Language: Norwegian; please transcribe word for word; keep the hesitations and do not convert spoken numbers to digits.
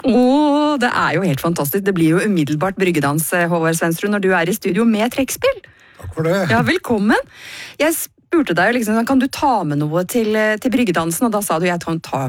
Åh, det er jo helt fantastisk. Det blir jo umiddelbart bryggedans, Håvard Svensrud, når du er i studio med trekkspill. Takk for det. Ja, velkommen. Jeg spurte deg jo liksom, kan du ta med noe til, til bryggedansen, og da sa du jeg tar